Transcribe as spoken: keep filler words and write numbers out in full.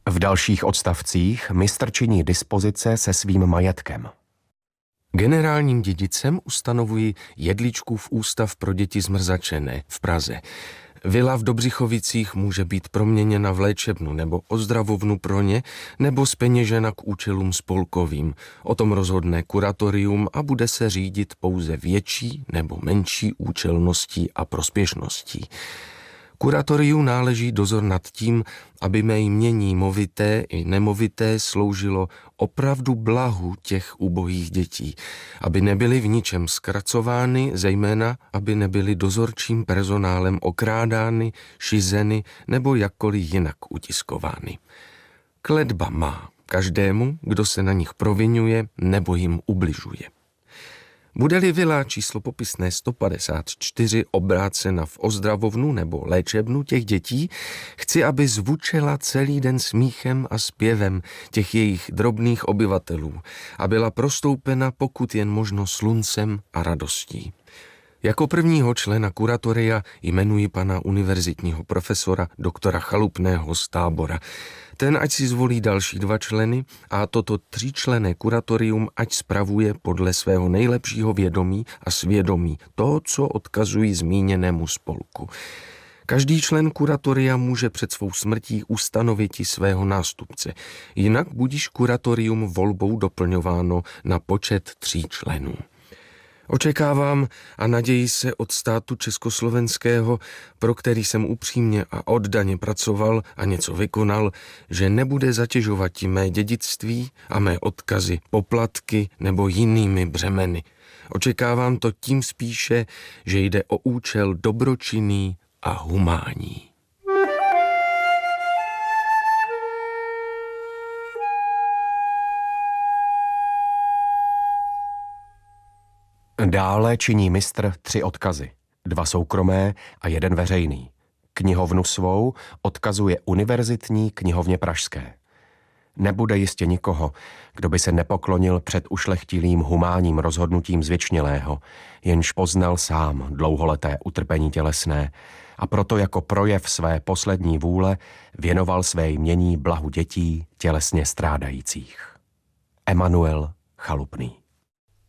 V dalších odstavcích mistr činí dispozice se svým majetkem. Generálním dědicem ustanovuji Jedličkův ústav pro děti zmrzačené v Praze. Vila v Dobřichovicích může být proměněna v léčebnu nebo ozdravovnu pro ně, nebo zpeněžena k účelům spolkovým. O tom rozhodne kuratorium a bude se řídit pouze větší nebo menší účelností a prospěšností. Kuratoriu náleží dozor nad tím, aby mé jmění movité i nemovité sloužilo opravdu blahu těch ubohých dětí, aby nebyly v ničem zkracovány, zejména aby nebyly dozorčím personálem okrádány, šizeny nebo jakkoliv jinak utiskovány. Kletba má každému, kdo se na nich provinuje nebo jim ubližuje. Bude-li vila číslo popisné sto padesát čtyři obrácena v ozdravovnu nebo léčebnu těch dětí, chci, aby zvučela celý den smíchem a zpěvem těch jejich drobných obyvatelů a byla prostoupena pokud jen možno sluncem a radostí. Jako prvního člena kuratoria jmenuji pana univerzitního profesora doktora Chalupného z Tábora. Ten ať si zvolí další dva členy a toto tříčlenné kuratorium ať spravuje podle svého nejlepšího vědomí a svědomí to, co odkazují zmíněnému spolku. Každý člen kuratoria může před svou smrtí ustanovit i svého nástupce, jinak budiž kuratorium volbou doplňováno na počet tří členů. Očekávám a naději se od státu československého, pro který jsem upřímně a oddaně pracoval a něco vykonal, že nebude zatěžovat tím mé dědictví a mé odkazy poplatky nebo jinými břemeny. Očekávám to tím spíše, že jde o účel dobročinný a humánní. Dále činí mistr tři odkazy, dva soukromé a jeden veřejný. Knihovnu svou odkazuje univerzitní knihovně pražské. Nebude jistě nikoho, kdo by se nepoklonil před ušlechtilým humánním rozhodnutím zvěčnilého, jenž poznal sám dlouholeté utrpení tělesné a proto jako projev své poslední vůle věnoval své jmění blahu dětí tělesně strádajících. Emanuel Chalupný.